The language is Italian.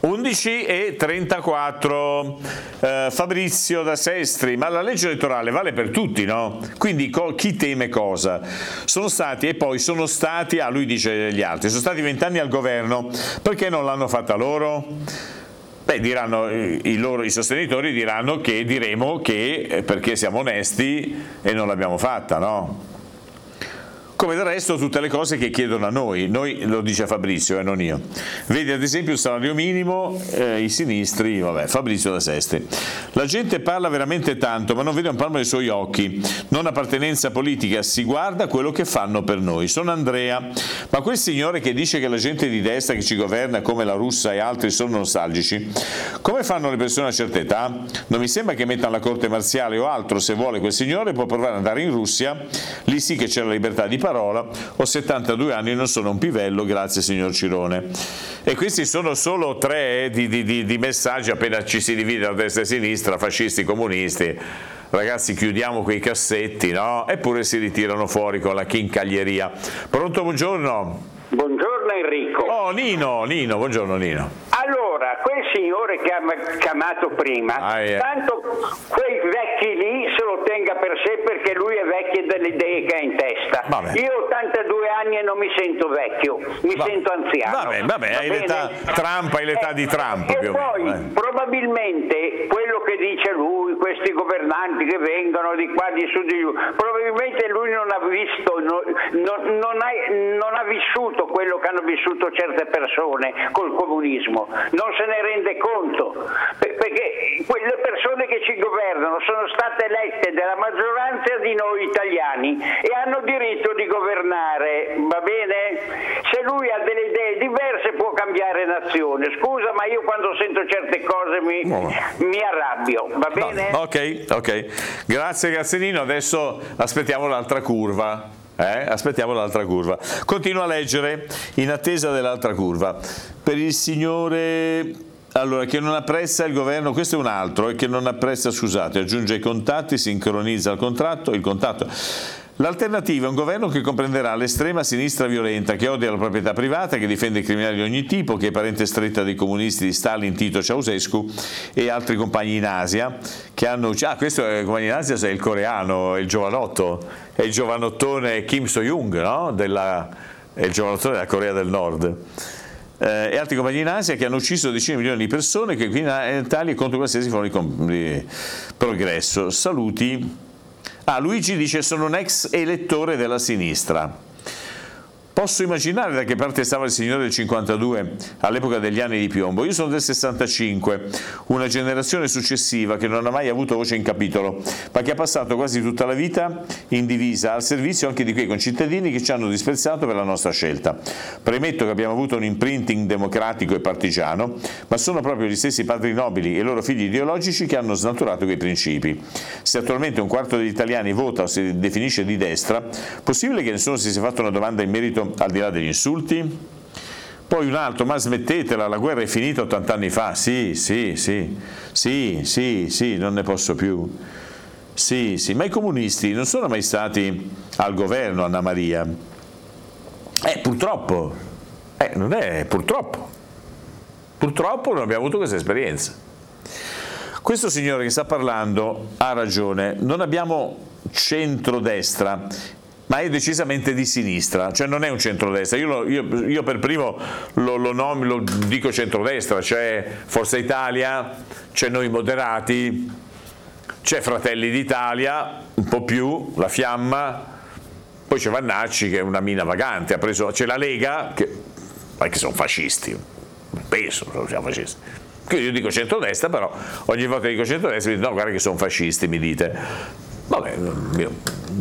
11:34, Fabrizio da Sestri, ma la legge elettorale vale per tutti, no? Quindi chi teme cosa? Sono stati, lui dice gli altri, sono stati 20 anni al governo, perché non l'hanno fatta loro? Beh, diranno, i sostenitori diremo che perché siamo onesti e non l'abbiamo fatta, no? Come del resto tutte le cose che chiedono a noi, lo dice Fabrizio, non io. Vedi ad esempio il salario minimo, i sinistri, Fabrizio da Sestri. La gente parla veramente tanto, ma non vede un palmo nei suoi occhi. Non appartenenza politica, si guarda quello che fanno per noi. Sono Andrea, ma quel signore che dice che la gente di destra che ci governa come la Russa e altri sono nostalgici, come fanno le persone a certa età? Non mi sembra che mettano la corte marziale o altro, se vuole quel signore può provare ad andare in Russia, lì sì che c'è la libertà di parola, ho 72 anni e non sono un pivello, grazie signor Cirone. E questi sono solo 3 di messaggi appena ci si divide a destra e a sinistra, fascisti, comunisti. Ragazzi, chiudiamo quei cassetti, no? Eppure si ritirano fuori con la chincaglieria. Pronto, buongiorno. Buongiorno Enrico. Oh, Nino, buongiorno Nino. Allora, quel signore che ha chiamato prima, tanto quei vecchi lì se lo tenga per sé perché lui è vecchio delle idee che ha in testa. Vabbè. Io ho 82 anni e non mi sento vecchio, sento anziano. Vabbè, hai l'età Trump, hai l'età di Trump. E poi probabilmente quello che dice lui, questi governanti che vengono di qua, di su, di giù, probabilmente lui non ha visto, non ha vissuto quello che hanno vissuto certe persone col comunismo, non se ne rende conto, perché quelle persone che ci governano sono state elette dalla maggioranza di noi italiani e hanno diritto di governare, va bene? Se lui ha delle idee diverse può cambiare nazione, scusa, ma io quando sento certe cose mi arrabbio, va bene? No, ok, grazie Nino, adesso aspettiamo l'altra curva. Aspettiamo l'altra curva. Continuo a leggere in attesa dell'altra curva. Per il signore che non apprezza il governo, questo è un altro, che non apprezza, scusate, aggiunge i contatti, sincronizza il contatto. L'alternativa è un governo che comprenderà l'estrema sinistra violenta, che odia la proprietà privata, che difende i criminali di ogni tipo, che è parente stretta dei comunisti di Stalin, Tito, Ceausescu e altri compagni in Asia, che hanno... questo è il compagno in Asia, è il coreano, è il giovanotto, è il giovanottone Kim So-young, no? È il giovanottone della Corea del Nord. E altri compagni in Asia che hanno ucciso decine di milioni di persone, che qui in Italia è contro qualsiasi forma di progresso. Saluti. Luigi dice: sono un ex elettore della sinistra. Posso immaginare da che parte stava il signore del 52 all'epoca degli anni di piombo. Io sono del 65, una generazione successiva che non ha mai avuto voce in capitolo, ma che ha passato quasi tutta la vita in divisa al servizio anche di quei concittadini che ci hanno disprezzato per la nostra scelta. Premetto che abbiamo avuto un imprinting democratico e partigiano, ma sono proprio gli stessi padri nobili e i loro figli ideologici che hanno snaturato quei principi. Se attualmente un quarto degli italiani vota o si definisce di destra, possibile che nessuno si sia fatto una domanda in merito al di là degli insulti? Poi un altro: ma smettetela, la guerra è finita 80 anni fa. Sì, non ne posso più. Sì, ma i comunisti non sono mai stati al governo, Anna Maria. Purtroppo. Purtroppo non abbiamo avuto questa esperienza. Questo signore che sta parlando ha ragione, non abbiamo centrodestra, ma è decisamente di sinistra, cioè non è un centrodestra. Io per primo lo dico centrodestra. C'è Forza Italia, c'è Noi Moderati, c'è Fratelli d'Italia, un po' più, la Fiamma, poi c'è Vannacci che è una mina vagante, c'è la Lega, che sono fascisti, penso che siano fascisti. Io dico centrodestra, però ogni volta che dico centrodestra mi dite: no, guarda che sono fascisti, mi dite. Vabbè,